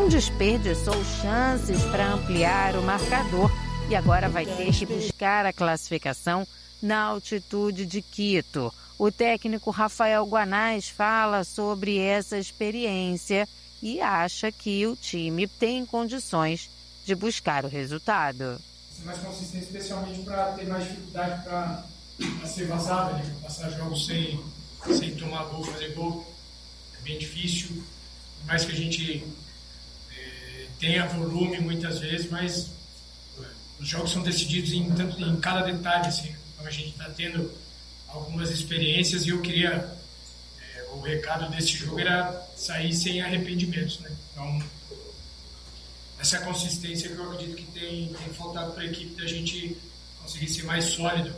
não desperdiçou chances para ampliar o marcador e agora vai ter que buscar a classificação na altitude de Quito. O técnico Rafael Guanais fala sobre essa experiência e acha que o time tem condições de buscar o resultado. Ser mais consistente, especialmente para ter mais dificuldade para ser vazado, né? Passar jogos sem tomar gol, fazer gol, é bem difícil. Por mais que a gente tenha volume muitas vezes, mas os jogos são decididos em cada detalhe, assim. Então a gente está tendo algumas experiências e eu queria, o recado desse jogo era sair sem arrependimentos, né? Então, essa consistência que eu acredito que tem faltado para a equipe da gente conseguir ser mais sólido.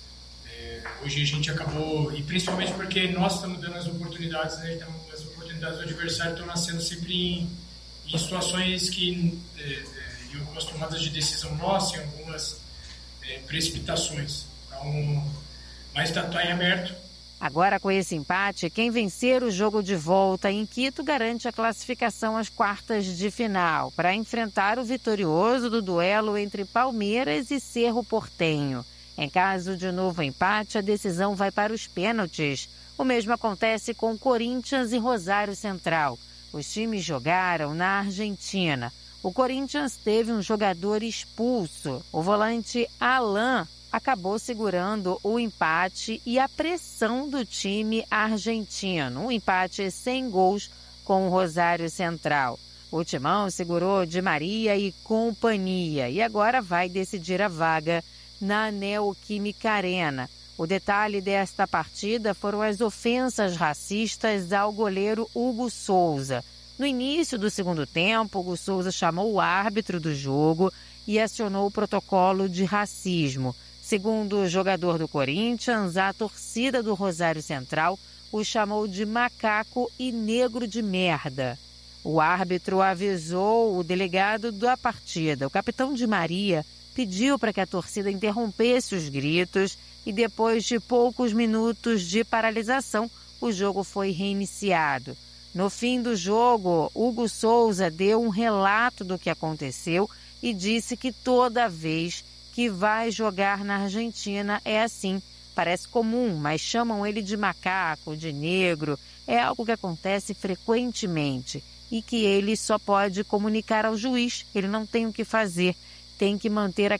Hoje a gente acabou, e principalmente porque nós estamos dando as oportunidades, né? Então, as oportunidades do adversário estão nascendo sempre em situações que em algumas tomadas de decisão nossa, em algumas precipitações. Então, mas está em aberto. Agora, com esse empate, quem vencer o jogo de volta em Quito garante a classificação às quartas de final para enfrentar o vitorioso do duelo entre Palmeiras e Cerro Porteño. Em caso de novo empate, a decisão vai para os pênaltis. O mesmo acontece com Corinthians e Rosário Central. Os times jogaram na Argentina. O Corinthians teve um jogador expulso. O volante Alan acabou segurando o empate e a pressão do time argentino. Um empate sem gols com o Rosário Central. O Timão segurou Di Maria e companhia e agora vai decidir a vaga na Neoquímica Arena. O detalhe desta partida foram as ofensas racistas ao goleiro Hugo Souza. No início do segundo tempo, Hugo Souza chamou o árbitro do jogo e acionou o protocolo de racismo. Segundo o jogador do Corinthians, a torcida do Rosário Central o chamou de macaco e negro de merda. O árbitro avisou o delegado da partida. O capitão Di Maria pediu para que a torcida interrompesse os gritos e depois de poucos minutos de paralisação, o jogo foi reiniciado. No fim do jogo, Hugo Souza deu um relato do que aconteceu e disse que toda vez que vai jogar na Argentina é assim. Parece comum, mas chamam ele de macaco, de negro. É algo que acontece frequentemente e que ele só pode comunicar ao juiz. Ele não tem o que fazer, tem que manter a